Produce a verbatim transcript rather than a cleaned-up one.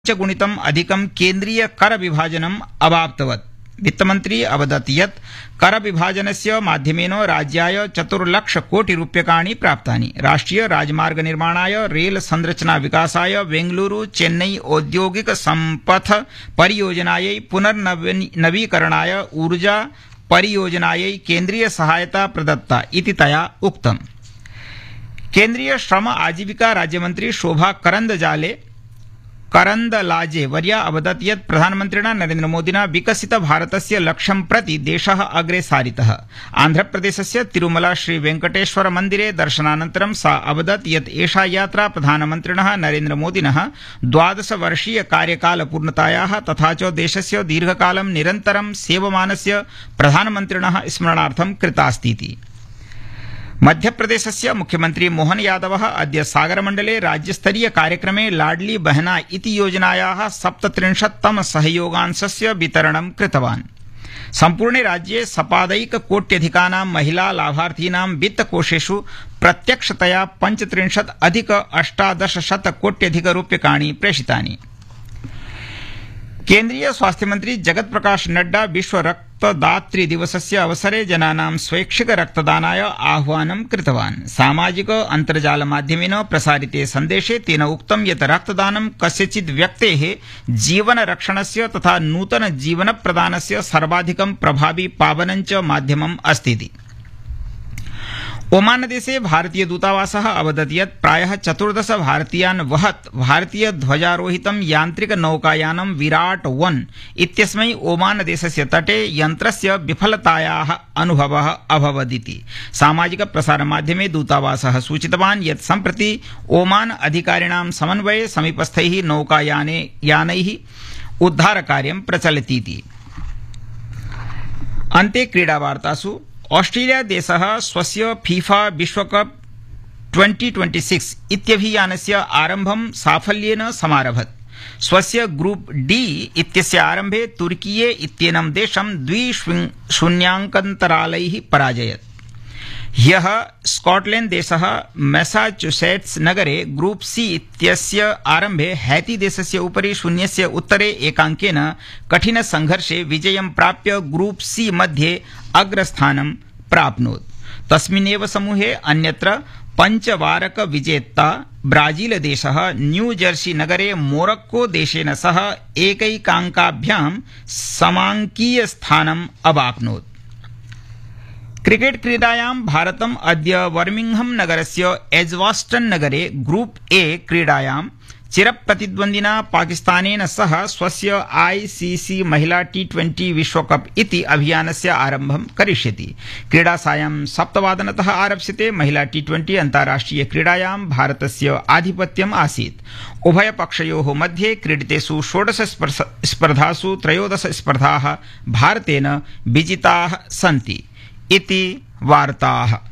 च गुणितम् अधिकं केन्द्रीय कर विभाजनम् अवाप्तवत्। वित्तमन्त्री अवदत् यत् कर विभाजनस्य माध्यमेन राज्याय चतुर्लक्ष कोटि रूप्यकाणि प्राप्तानि। राष्ट्रिय राजमार्ग निर्माणाय, रेल संरचना विकासाय, बेंगलुरु चेन्नई औद्योगिक संपथ परियोजनायै, पुनर्नवीकरणाय, ऊर्जा परियोजनायै केन्द्रीय सहायता प्रदत्ता इति तया उक्तम्। केन्द्रीय श्रम आजीविका राज्यमन्त्री शोभा करंदजाले करंदलाजे वर्या अवदत् यत् प्रधानमन्त्रिणा नरेन्द्र मोदिना विकसित भारतस्य लक्ष्यं प्रति देशः अग्रे सारितः। आन्ध्रप्रदेशस्य तिरुमला श्री वेंकटेश्वर मन्दिरे दर्शनानन्तरं सा अवदत् यत् एषा यात्रा प्रधानमन्त्रिणः नरेन्द्र मोदिनः द्वादश वर्षीय कार्यकालपूर्णतायाः तथा च देशस्य दीर्घकालं निरन्तरं सेवमानस्य प्रधानमन्त्रिणः स्मरणार्थं कृतास्तीति। मध्यप्रदेशस्य मुख्यमन्त्री मोहन यादवः अद्य सागरमण्डले राज्यस्तरीय कार्यक्रमे लाडली बहना इति योजनायाः सप्तत्रिंशत्तम सहयोगांशस्य वितरणं कृतवान्। सम्पूर्णे राज्ये सपादैककोट्यधिकानां महिला लाभार्थीनां वित्तकोषेषु प्रत्यक्षतया पञ्चत्रिंशत् अधिक अष्टादशशतकोट्यधिक रूप्यकाणि प्रेषितानि। केन्द्रीय स्वास्थ्य मंत्री जगत प्रकाश नड्डा विश्व रक्तदातृ दिवसस्य अवसरे जनानां स्वैच्छिक रक्तदानाय आह्वानं कृतवान्। सामाजिक अन्तर्जाल माध्यमेन प्रसारिते सन्देशे तेन उक्तं यत् रक्तदानं कस्यचित् व्यक्तेः जीवन रक्षणस्य तथा नूतन जीवन प्रदानस्य सर्वाधिकं प्रभावी पावनं च माध्यमम् अस्ति। ओमान देशे भारतीय दूतावासः अवदत् यत् प्रायः चतुर्दश भारतीयान् वहत् भारतीय ध्वजारोहितं यान्त्रिक नौकायानं विराट वन इत्यस्मै ओमान देशस्य तटे यन्त्रस्य विफलतायाः अनुभवः अभवदिति। सामाजिक प्रसार माध्यमे दूतावासः सूचितवान् यत् सम्प्रति ओमान अधिकारिणां समन्वये समीपस्थैः नौकायाने यानैः उद्धारकार्यं प्रचलतीति। अन्ते क्रीडावार्तासु ऑस्ट्रेलिया देशः स्वस्य फीफा विश्वकप ट्वेंटी ट्वेंटी सिक्स इत्यभियानस्य आरम्भं साफल्येन समारभत। स्वस्य ग्रुप डी इत्यस्य आरम्भे तुर्कीये इत्येनं देशं द्वि शून्याङ्कान्तरालैः पराजयत्। ह्यः स्कॉटलैंड देशः मैसाचुसेट्स नगरे ग्रुप सी इत्यस्य आरम्भे हैती देशस्य उपरि शून्यस्य उत्तरे एकाङ्केन कठिन संघर्षे विजयं प्राप्य ग्रुप सी मध्ये अग्रस्थानं प्राप्नोत्। तस्मिन्नेव समूहे अन्यत्र पञ्चवारक विजेता ब्राजील देशः न्यू जर्सी नगरे मोरक्को देशेन सह एकैकाङ्काभ्यां समाङ्कीय स्थानम् अवाप्नोत्। क्रिकेट क्रीडायां भारतम् अद्य बर्मिंघम नगरस्य एज्वास्टन नगरे ग्रुप ए क्रीडायां चिरप्रतिद्वन्द्विना पाकिस्तानेन सह स्वस्य आईसीसी महिला टी ट्वेंटी विश्वकप इति अभियानस्य आरम्भं करिष्यति। क्रीडा सायं सप्तवादनतः आरप्स्यते। महिला टी ट्वेंटी अन्ताराष्ट्रिय क्रीडायां भारतस्य आधिपत्यम् आसीत्। उभयपक्षयोः मध्ये क्रीडितेषु षोडश स्पर्धासु त्रयोदश स्पर्धाः भारतेन विजिताः सन्ति इति वार्ताः।